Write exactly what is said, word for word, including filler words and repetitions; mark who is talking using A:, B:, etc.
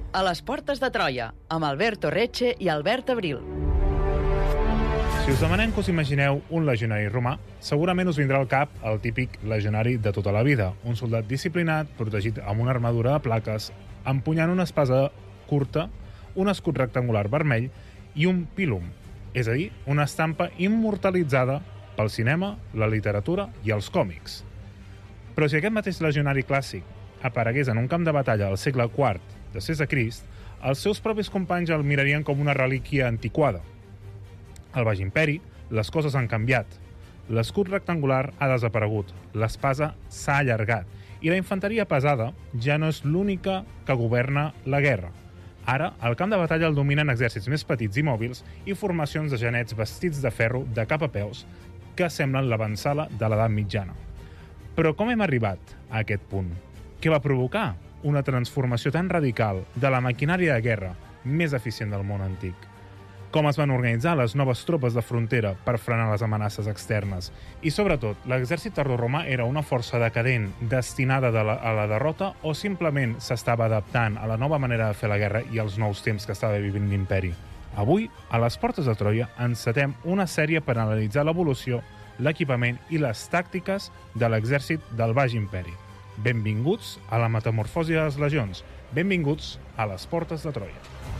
A: A les portes de Troia, amb Alberto Recce i Albert Abril.
B: Si us demanem que us imagineu un legionari romà, segurament us vindrà al cap el típic legionari de tota la vida, un soldat disciplinat, protegit amb una armadura de plaques, empunyant una espasa curta, un escut rectangular vermell i un pilum, és a dir, una estampa immortalitzada pel cinema, la literatura i els còmics. Però si aquest mateix legionari clàssic aparegués en un camp de batalla al segle quart després de Crist, els seus propis companys el mirarien com una relíquia antiquada. Al Baix Imperi, les coses han canviat. L'escut rectangular ha desaparegut, l'espasa s'ha allargat i la infanteria pesada ja no és l'única que governa la guerra. Ara, el camp de batalla el dominen exèrcits més petits i mòbils i formacions de genets vestits de ferro de cap a peus que semblen l'avançala de l'edat mitjana. Però com hem arribat a aquest punt? Què va provocar una transformació tan radical de la maquinària de guerra més eficient del món antic? Com es van organitzar les noves tropes de frontera per frenar les amenaces externes? I, sobretot, l'exèrcit tardoromà era una força decadent destinada de la, a la derrota o simplement s'estava adaptant a la nova manera de fer la guerra i als nous temps que estava vivint l'imperi? Avui, a les portes de Troia, encetem una sèrie per analitzar l'evolució, l'equipament i les tàctiques de l'exèrcit del Baix Imperi. Benvinguts a la metamorfosi de les legions. Benvinguts a les portes de Troia.